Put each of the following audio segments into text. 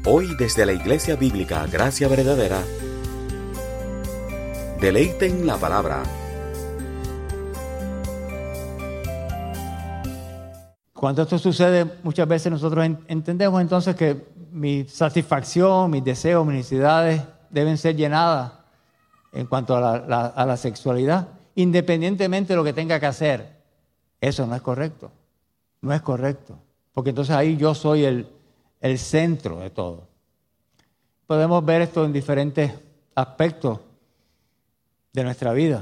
Hoy desde la Iglesia Bíblica Gracia Verdadera, deleiten la palabra. Cuando esto sucede, muchas veces nosotros entendemos entonces que mi satisfacción, mis deseos, mis necesidades deben ser llenadas en cuanto a la sexualidad, independientemente de lo que tenga que hacer. Eso no es correcto. No es correcto. Porque entonces ahí yo soy el centro de todo. Podemos ver esto en diferentes aspectos de nuestra vida.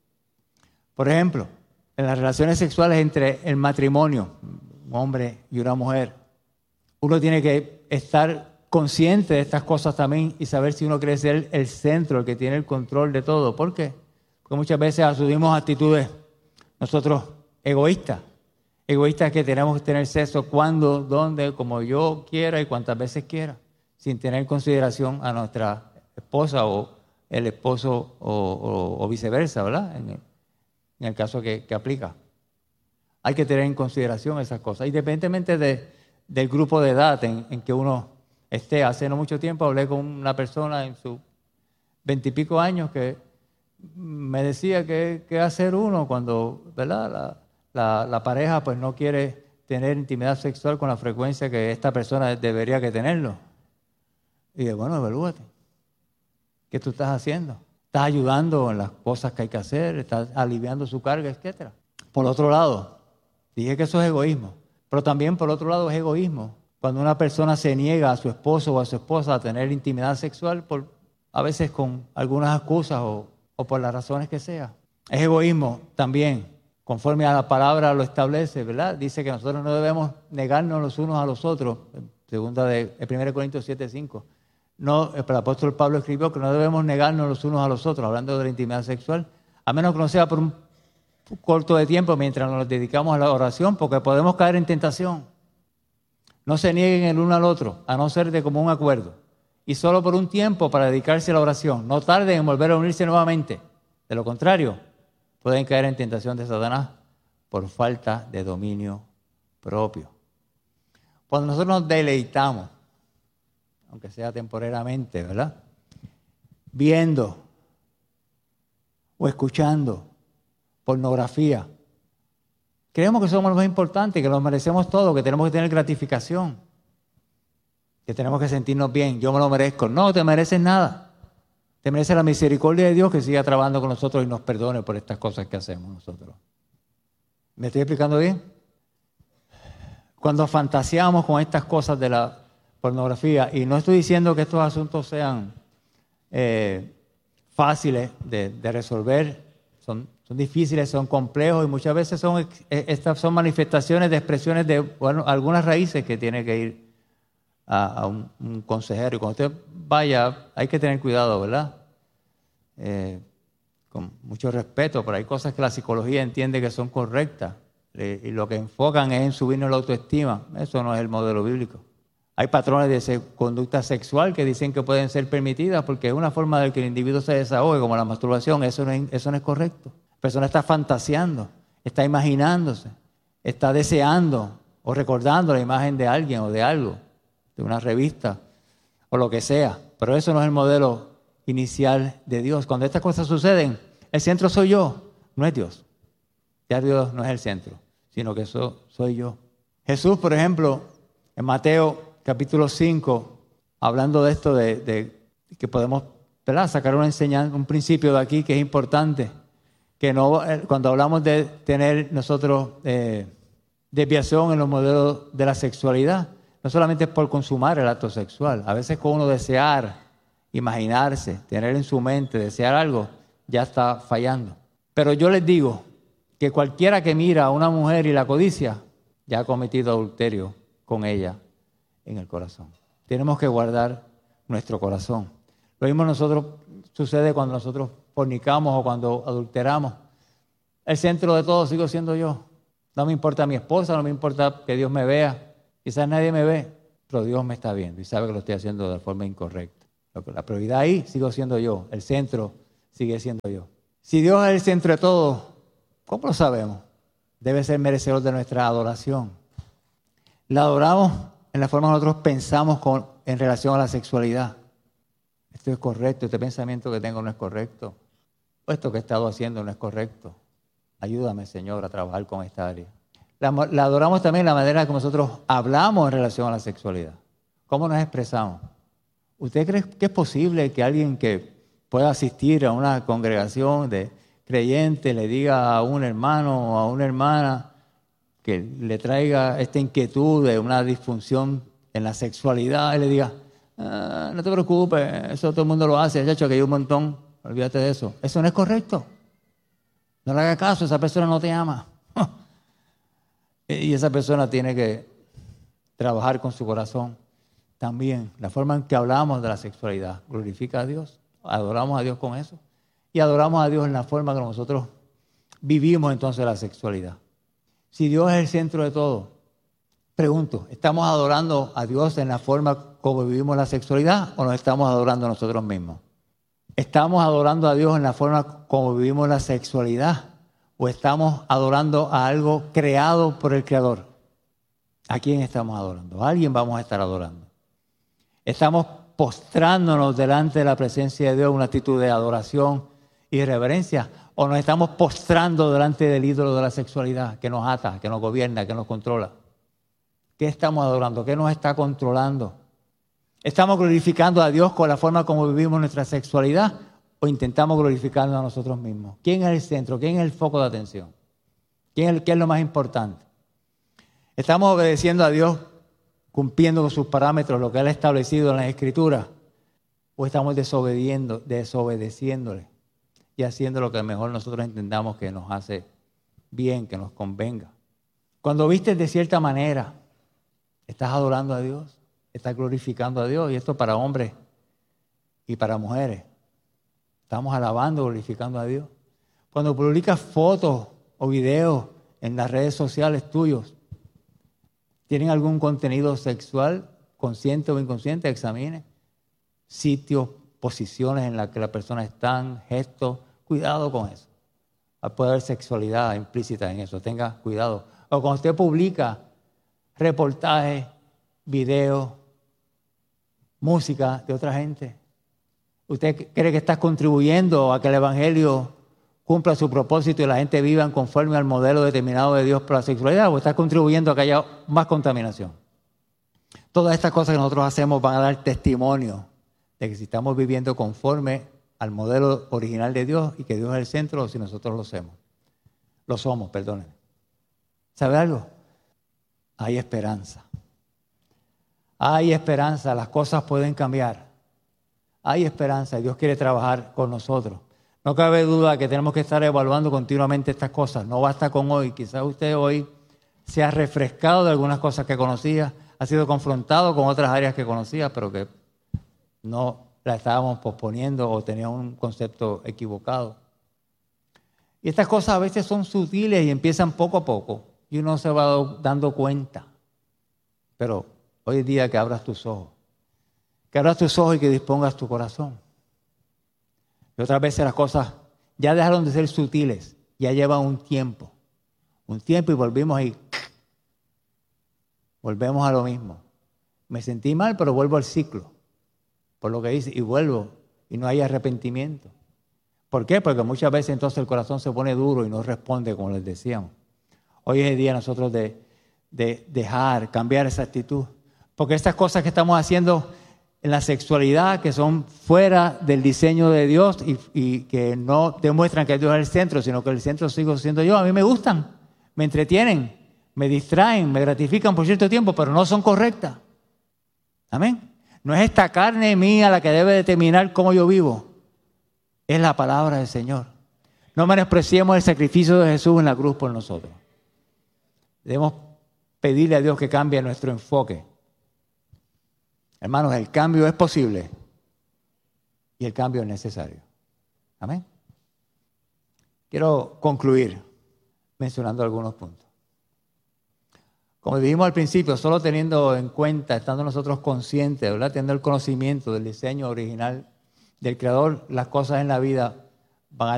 Por ejemplo, en las relaciones sexuales entre el matrimonio, un hombre y una mujer, uno tiene que estar consciente de estas cosas también y saber si uno quiere ser el centro, el que tiene el control de todo. ¿Por qué? Porque muchas veces asumimos actitudes nosotros egoístas que tenemos que tener sexo cuando, dónde, como yo quiera y cuantas veces quiera, sin tener en consideración a nuestra esposa o el esposo o viceversa, ¿verdad? En el caso que aplica. Hay que tener en consideración esas cosas, independientemente del grupo de edad en que uno esté. Hace no mucho tiempo hablé con una persona en sus 20 y pico años que me decía que hacer uno cuando, ¿verdad? La pareja pues no quiere tener intimidad sexual con la frecuencia que esta persona debería que tenerlo. Y dije, bueno, evalúate. ¿Qué tú estás haciendo? ¿Estás ayudando en las cosas que hay que hacer? ¿Estás aliviando su carga, etcétera? Por otro lado, dije que eso es egoísmo. Pero también, por otro lado, es egoísmo cuando una persona se niega a su esposo o a su esposa a tener intimidad sexual, a veces con algunas excusas o por las razones que sea. Es egoísmo también, conforme a la palabra lo establece, ¿verdad? Dice que nosotros no debemos negarnos los unos a los otros, segunda de 1 Corintios 7:5. No, el apóstol Pablo escribió que no debemos negarnos los unos a los otros, hablando de la intimidad sexual, a menos que no sea por un corto de tiempo mientras nos dedicamos a la oración, porque podemos caer en tentación. No se nieguen el uno al otro, a no ser de común acuerdo, y solo por un tiempo para dedicarse a la oración. No tarden en volver a unirse nuevamente. De lo contrario, pueden caer en tentación de Satanás por falta de dominio propio. Cuando nosotros nos deleitamos, aunque sea temporariamente, ¿verdad? Viendo o escuchando pornografía, creemos que somos los más importantes, que nos merecemos todo, que tenemos que tener gratificación, que tenemos que sentirnos bien. Yo me lo merezco. No te mereces nada. Te mereces la misericordia de Dios que siga trabajando con nosotros y nos perdone por estas cosas que hacemos nosotros. ¿Me estoy explicando bien? Cuando fantaseamos con estas cosas de la pornografía, y no estoy diciendo que estos asuntos sean fáciles de resolver, son difíciles, son complejos y muchas veces estas son manifestaciones de expresiones de algunas raíces que tiene que ir a un consejero. Y cuando usted vaya, hay que tener cuidado, ¿verdad? Con mucho respeto, pero hay cosas que la psicología entiende que son correctas y lo que enfocan es en subirnos la autoestima. Eso no es el modelo bíblico. Hay patrones de conducta sexual que dicen que pueden ser permitidas porque es una forma de que el individuo se desahogue, como la masturbación. Eso no es correcto. La persona está fantaseando, está imaginándose, está deseando o recordando la imagen de alguien o de algo, de una revista o lo que sea. Pero eso no es el modelo inicial de Dios. Cuando estas cosas suceden, el centro soy yo, no es Dios. Ya Dios no es el centro, sino que soy yo. Jesús, por ejemplo, en Mateo capítulo 5, hablando de esto de que podemos, ¿verdad?, sacar una enseñanza, un principio de aquí que es importante, que no, cuando hablamos de tener nosotros desviación en los modelos de la sexualidad, no solamente es por consumar el acto sexual, a veces con uno desear, imaginarse, tener en su mente, desear algo, ya está fallando. Pero yo les digo que cualquiera que mira a una mujer y la codicia, ya ha cometido adulterio con ella en el corazón. Tenemos que guardar nuestro corazón. Lo mismo sucede cuando nosotros fornicamos o cuando adulteramos. El centro de todo sigo siendo yo. No me importa mi esposa, no me importa que Dios me vea. Quizás nadie me ve, pero Dios me está viendo y sabe que lo estoy haciendo de forma incorrecta. La prioridad ahí sigo siendo yo. El centro sigue siendo yo. Si Dios es el centro de todo, ¿cómo lo sabemos? Debe ser merecedor de nuestra adoración. La adoramos en la forma que nosotros pensamos en relación a la sexualidad. Esto es correcto, este pensamiento que tengo no es correcto. O esto que he estado haciendo no es correcto. Ayúdame, Señor, a trabajar con esta área. La adoramos también la manera que nosotros hablamos en relación a la sexualidad. ¿Cómo nos expresamos? ¿Usted cree que es posible que alguien que pueda asistir a una congregación de creyentes le diga a un hermano o a una hermana que le traiga esta inquietud de una disfunción en la sexualidad y le diga, no te preocupes, eso todo el mundo lo hace, chacho, que hay un montón, olvídate de eso? Eso no es correcto. No le haga caso, esa persona no te ama. Y esa persona tiene que trabajar con su corazón. También la forma en que hablamos de la sexualidad glorifica a Dios, adoramos a Dios con eso y adoramos a Dios en la forma que nosotros vivimos entonces la sexualidad. Si Dios es el centro de todo, pregunto, ¿estamos adorando a Dios en la forma como vivimos la sexualidad o nos estamos adorando a nosotros mismos? ¿Estamos adorando a Dios en la forma como vivimos la sexualidad o estamos adorando a algo creado por el Creador? ¿A quién estamos adorando? A alguien vamos a estar adorando. Estamos postrándonos delante de la presencia de Dios en una actitud de adoración y reverencia, o nos estamos postrando delante del ídolo de la sexualidad que nos ata, que nos gobierna, que nos controla. ¿Qué estamos adorando? ¿Qué nos está controlando? ¿Estamos glorificando a Dios con la forma como vivimos nuestra sexualidad o intentamos glorificarnos a nosotros mismos? ¿Quién es el centro? ¿Quién es el foco de atención? ¿Qué es lo más importante? ¿Estamos obedeciendo a Dios cumpliendo con sus parámetros, lo que Él ha establecido en las Escrituras? ¿O estamos desobedeciéndole y haciendo lo que mejor nosotros entendamos que nos hace bien, que nos convenga? Cuando vistes de cierta manera, ¿estás adorando a Dios? ¿Estás glorificando a Dios? Y esto para hombres y para mujeres. ¿Estamos alabando, glorificando a Dios? Cuando publicas fotos o videos en las redes sociales tuyos, ¿tienen algún contenido sexual, consciente o inconsciente? Examine sitios, posiciones en las que la persona está, gestos. Cuidado con eso. Puede haber sexualidad implícita en eso. Tenga cuidado. O cuando usted publica reportajes, videos, música de otra gente, ¿usted cree que está contribuyendo a que el Evangelio cumpla su propósito y la gente viva conforme al modelo determinado de Dios para la sexualidad, o está contribuyendo a que haya más contaminación? Todas estas cosas que nosotros hacemos van a dar testimonio de que si estamos viviendo conforme al modelo original de Dios y que Dios es el centro, o si nosotros lo somos, perdónenme. ¿Sabe algo? Hay esperanza. Hay esperanza, las cosas pueden cambiar. Hay esperanza y Dios quiere trabajar con nosotros. No cabe duda que tenemos que estar evaluando continuamente estas cosas. No basta con hoy. Quizás usted hoy se ha refrescado de algunas cosas que conocía, ha sido confrontado con otras áreas que conocía, pero que no la estábamos posponiendo o tenía un concepto equivocado. Y estas cosas a veces son sutiles y empiezan poco a poco y uno se va dando cuenta. Pero hoy es día que abras tus ojos. Que abras tus ojos y que dispongas tu corazón. Y otras veces las cosas ya dejaron de ser sutiles, ya llevan un tiempo y volvemos ahí. Volvemos a lo mismo. Me sentí mal, pero vuelvo al ciclo, por lo que dice, y vuelvo, y no hay arrepentimiento. ¿Por qué? Porque muchas veces entonces el corazón se pone duro y no responde como les decíamos. Hoy es el día nosotros de cambiar esa actitud, porque estas cosas que estamos haciendo en la sexualidad, que son fuera del diseño de Dios y que no demuestran que Dios es el centro, sino que el centro sigo siendo yo. A mí me gustan, me entretienen, me distraen, me gratifican por cierto tiempo, pero no son correctas. Amén. No es esta carne mía la que debe determinar cómo yo vivo. Es la palabra del Señor. No menospreciemos el sacrificio de Jesús en la cruz por nosotros. Debemos pedirle a Dios que cambie nuestro enfoque. Hermanos, el cambio es posible y el cambio es necesario. Amén. Quiero concluir mencionando algunos puntos. Como dijimos al principio, solo teniendo en cuenta, estando nosotros conscientes, ¿verdad? Teniendo el conocimiento del diseño original del Creador, las cosas en la vida van a